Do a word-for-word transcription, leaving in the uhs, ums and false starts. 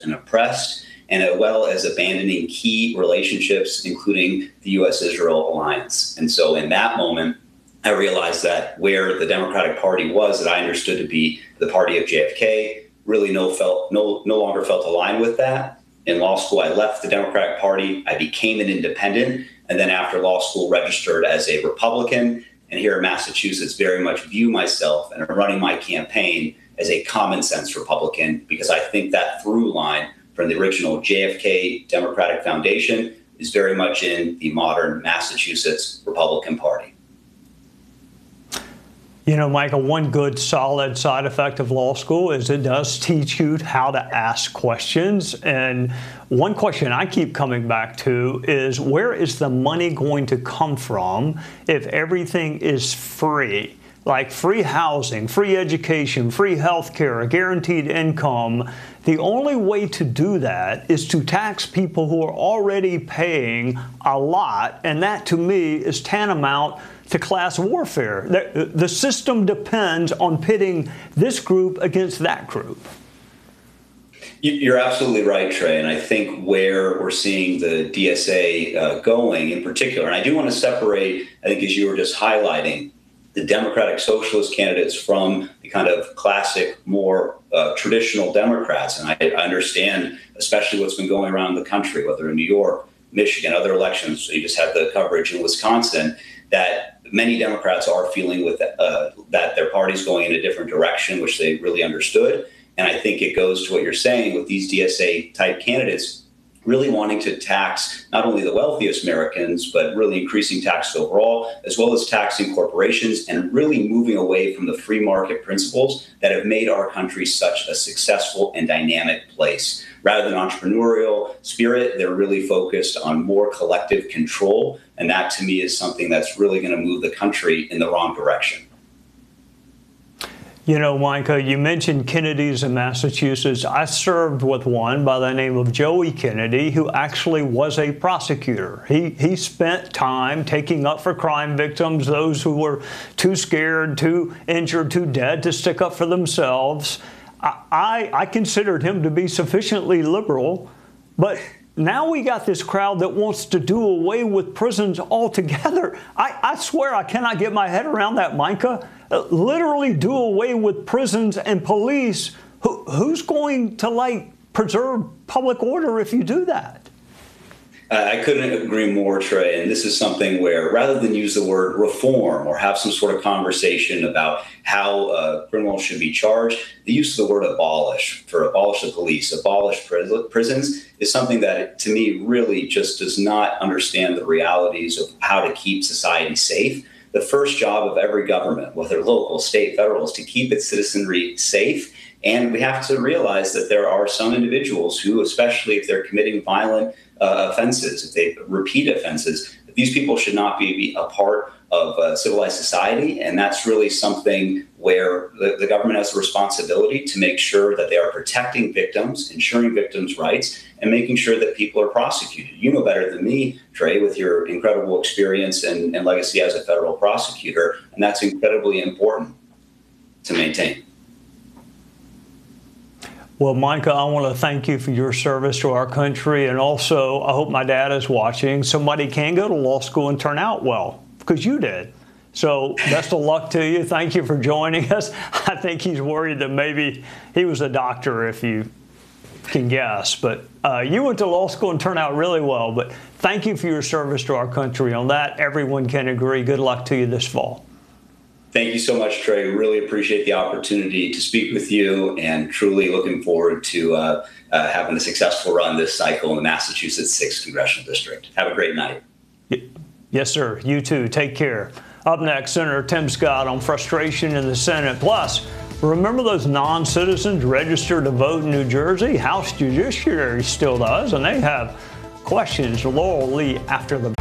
and oppressed, and as well as abandoning key relationships, including the U S Israel alliance. And so in that moment, I realized that where the Democratic Party was, that I understood to be the party of J F K, really no felt no no longer felt aligned with that. In law school, I left the Democratic Party. I became an independent, and then after law school, registered as a Republican. And here in Massachusetts, very much view myself and running my campaign as a common sense Republican, because I think that through line from the original J F K Democratic Foundation is very much in the modern Massachusetts Republican Party. You know, Michael, one good solid side effect of law school is it does teach you how to ask questions. And one question I keep coming back to is, where is the money going to come from if everything is free? Like free housing, free education, free health care, a guaranteed income. The only way to do that is to tax people who are already paying a lot, and that to me is tantamount to class warfare. The, the system depends on pitting this group against that group. You're absolutely right, Trey. And I think where we're seeing the D S A uh, going in particular, and I do want to separate, I think as you were just highlighting, the Democratic Socialist candidates from the kind of classic, more uh, traditional Democrats. And I, I understand, especially what's been going around the country, whether in New York, Michigan, other elections, so you just had the coverage in Wisconsin, that many Democrats are feeling with uh, that their party's going in a different direction, which they really understood. And I think it goes to what you're saying with these D S A type candidates really wanting to tax not only the wealthiest Americans, but really increasing taxes overall, as well as taxing corporations, and really moving away from the free market principles that have made our country such a successful and dynamic place. Rather than entrepreneurial spirit, they're really focused on more collective control. And that, to me, is something that's really going to move the country in the wrong direction. You know, Micah, you mentioned Kennedys in Massachusetts. I served with one by the name of Joey Kennedy, who actually was a prosecutor. He, he spent time taking up for crime victims, those who were too scared, too injured, too dead to stick up for themselves. I, I, I considered him to be sufficiently liberal, but now we got this crowd that wants to do away with prisons altogether. I, I swear I cannot get my head around that, Micah. Uh, literally do away with prisons and police. Who, who's going to, like, preserve public order if you do that? I couldn't agree more, Trey. And this is something where, rather than use the word reform or have some sort of conversation about how uh, criminals should be charged, the use of the word abolish, for abolish the police, abolish prisons, is something that, to me, really just does not understand the realities of how to keep society safe. The first job of every government, whether local, state, federal, is to keep its citizenry safe. And we have to realize that there are some individuals who, especially if they're committing violent uh, offenses, if they repeat offenses, that these people should not be, be a part of uh, civilized society. And that's really something where the, the government has a responsibility to make sure that they are protecting victims, ensuring victims' rights, and making sure that people are prosecuted. You know better than me, Trey, with your incredible experience and, and legacy as a federal prosecutor, and that's incredibly important to maintain. Well, Micah, I want to thank you for your service to our country, and also I hope my dad is watching. Somebody can go to law school and turn out well, because you did. So best of luck to you. Thank you for joining us. I think he's worried that maybe he was a doctor, if you can guess. But uh, you went to law school and turned out really well. But thank you for your service to our country. On that, everyone can agree. Good luck to you this fall. Thank you so much, Trey. Really appreciate the opportunity to speak with you, and truly looking forward to uh, uh, having a successful run this cycle in the Massachusetts sixth Congressional District. Have a great night. Yes, sir. You too. Take care. Up next, Senator Tim Scott on frustration in the Senate. Plus, remember those non-citizens registered to vote in New Jersey? House Judiciary still does, and they have questions. Laurel Lee after the